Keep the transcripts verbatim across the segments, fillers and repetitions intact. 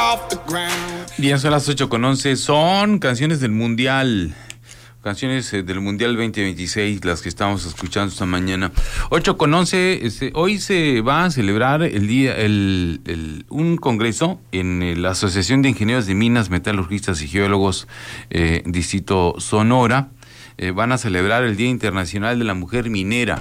Bien, son las ocho con once, son canciones del Mundial. Canciones eh, del Mundial veinte veintiséis, las que estamos escuchando esta mañana. ocho con once, este, hoy se va a celebrar el día, el, el, un congreso en eh, la Asociación de Ingenieros de Minas, Metalurgistas y Geólogos, eh, Distrito Sonora. Eh, van a celebrar el Día Internacional de la Mujer Minera.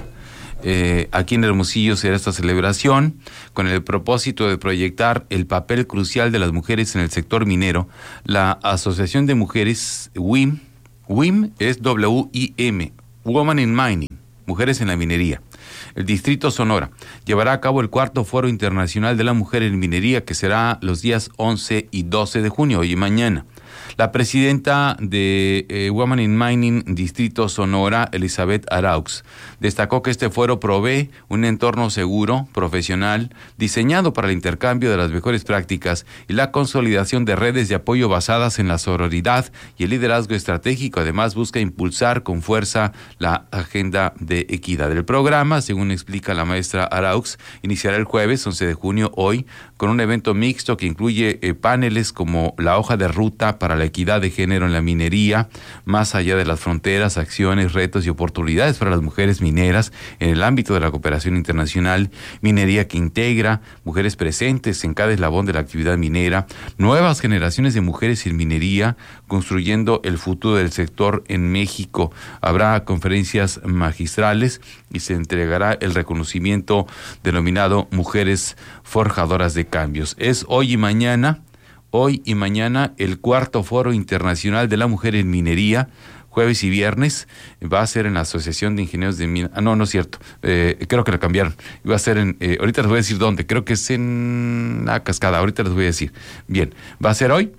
Eh, aquí en Hermosillo será esta celebración con el propósito de proyectar el papel crucial de las mujeres en el sector minero. La Asociación de Mujeres W I M, W I M es W I M, Women in Mining, Mujeres en la Minería. El Distrito Sonora llevará a cabo el cuarto Foro Internacional de la Mujer en Minería, que será los días once y doce de junio, hoy y mañana. La presidenta de eh, Women in Mining Distrito Sonora, Elizabeth Araux, destacó que este foro provee un entorno seguro, profesional, diseñado para el intercambio de las mejores prácticas y la consolidación de redes de apoyo basadas en la sororidad y el liderazgo estratégico. Además, busca impulsar con fuerza la agenda de equidad. El programa, según explica la maestra Araux, iniciará el jueves once de junio, hoy, con un evento mixto que incluye eh, paneles como la hoja de ruta para la equidad de género en la minería, más allá de las fronteras, acciones, retos y oportunidades para las mujeres mineras en el ámbito de la cooperación internacional, minería que integra, mujeres presentes en cada eslabón de la actividad minera, nuevas generaciones de mujeres en minería, construyendo el futuro del sector en México. Habrá conferencias magistrales y se entregará el reconocimiento denominado Mujeres Forjadoras de Cambios. Es hoy y mañana. Hoy y mañana el cuarto Foro Internacional de la Mujer en Minería, jueves y viernes, va a ser en la Asociación de Ingenieros de Minas. Ah, no, no es cierto, eh, creo que la cambiaron. Va a ser en, eh, ahorita les voy a decir dónde, creo que es en la Cascada, ahorita les voy a decir. Bien, va a ser hoy.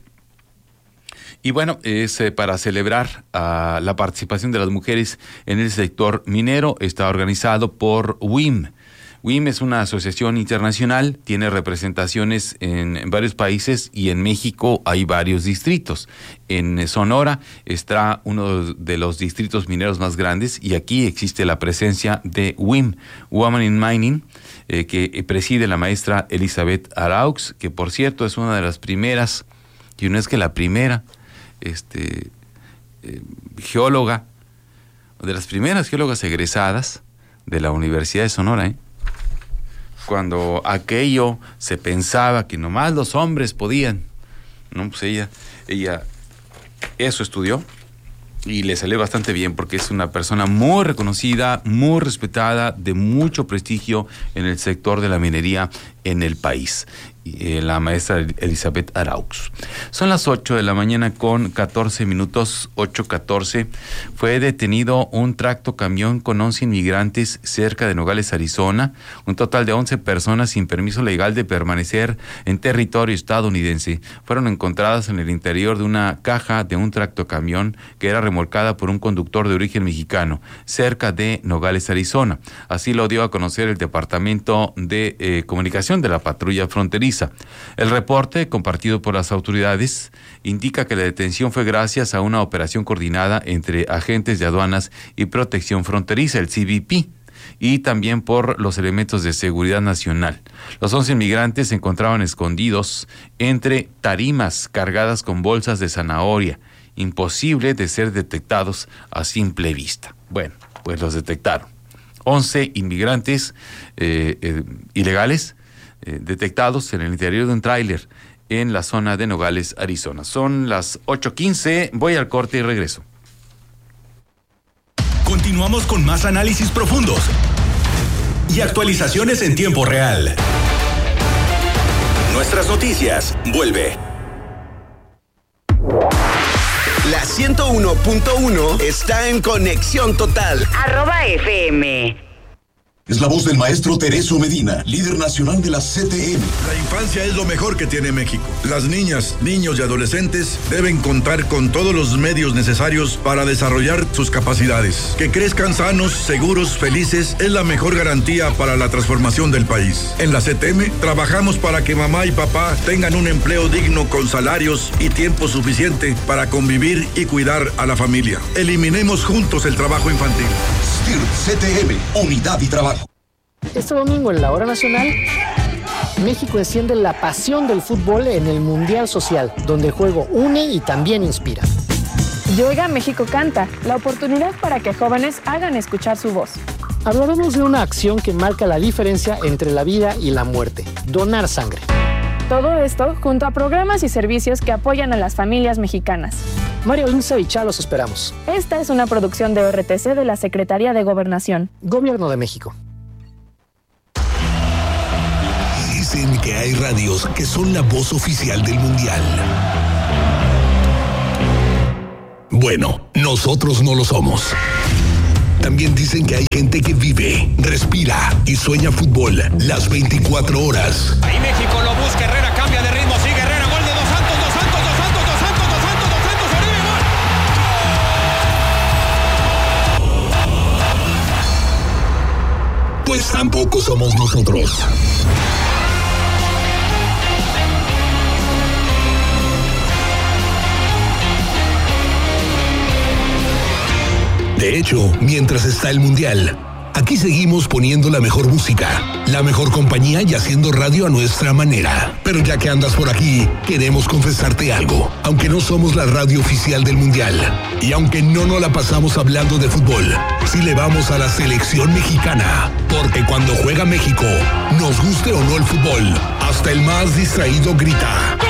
Y bueno, es eh, para celebrar uh, la participación de las mujeres en el sector minero. Está organizado por W I M. W I M es una asociación internacional, tiene representaciones en varios países y en México hay varios distritos. En Sonora está uno de los distritos mineros más grandes y aquí existe la presencia de W I M, Women in Mining, eh, que preside la maestra Elizabeth Araux, que por cierto es una de las primeras, y no es que la primera, este, eh, geóloga, de las primeras geólogas egresadas de la Universidad de Sonora, ¿eh? Cuando aquello se pensaba que nomás los hombres podían, no, pues ella, ella eso estudió y le salió bastante bien porque es una persona muy reconocida, muy respetada, de mucho prestigio en el sector de la minería en el país. Eh, la maestra Elizabeth Araux. Son las ocho de la mañana con catorce minutos, ocho catorce. Fue detenido un tractocamión con once inmigrantes cerca de Nogales, Arizona. Un total de once personas sin permiso legal de permanecer en territorio estadounidense fueron encontradas en el interior de una caja de un tractocamión que era remolcada por un conductor de origen mexicano cerca de Nogales, Arizona. Así lo dio a conocer el Departamento de eh, Comunicación de la Patrulla Fronteriza. El reporte, compartido por las autoridades, indica que la detención fue gracias a una operación coordinada entre agentes de aduanas y protección fronteriza, el C B P, y también por los elementos de seguridad nacional. Los once inmigrantes se encontraban escondidos entre tarimas cargadas con bolsas de zanahoria, imposible de ser detectados a simple vista. Bueno, pues los detectaron. once inmigrantes eh, eh, ilegales Eh, detectados en el interior de un tráiler en la zona de Nogales, Arizona. Son las ocho quince, voy al corte y regreso. Continuamos con más análisis profundos y actualizaciones en tiempo real. Nuestras noticias, vuelve. La ciento uno punto uno está en conexión total. Arroba F M. Es la voz del maestro Tereso Medina, líder nacional de la C T M. La infancia es lo mejor que tiene México. Las niñas, niños y adolescentes deben contar con todos los medios necesarios para desarrollar sus capacidades. Que crezcan sanos, seguros, felices es la mejor garantía para la transformación del país. En la C T M trabajamos para que mamá y papá tengan un empleo digno con salarios y tiempo suficiente para convivir y cuidar a la familia. Eliminemos juntos el trabajo infantil. S T I R C T M, unidad y trabajo. Este domingo en la Hora Nacional, México enciende la pasión del fútbol en el Mundial Social, donde el juego une y también inspira. Llega México Canta, la oportunidad para que jóvenes hagan escuchar su voz. Hablaremos de una acción que marca la diferencia entre la vida y la muerte: donar sangre. Todo esto junto a programas y servicios que apoyan a las familias mexicanas. Mario Lince y Chá los esperamos. Esta es una producción de O R T C de la Secretaría de Gobernación. Gobierno de México. Dicen que hay radios que son la voz oficial del Mundial. Bueno, nosotros no lo somos. También dicen que hay gente que vive, respira y sueña fútbol las veinticuatro horas. Ahí México lo busca, Herrera cambia de ritmo, sigue Herrera, gol de Dos Santos, Dos Santos, Dos Santos, Dos Santos, Dos Santos, Dos Santos, arriba, gol. Pues tampoco somos nosotros. De hecho, mientras está el Mundial, aquí seguimos poniendo la mejor música, la mejor compañía y haciendo radio a nuestra manera. Pero ya que andas por aquí, queremos confesarte algo. Aunque no somos la radio oficial del Mundial, y aunque no nos la pasamos hablando de fútbol, sí le vamos a la selección mexicana. Porque cuando juega México, nos guste o no el fútbol, hasta el más distraído grita.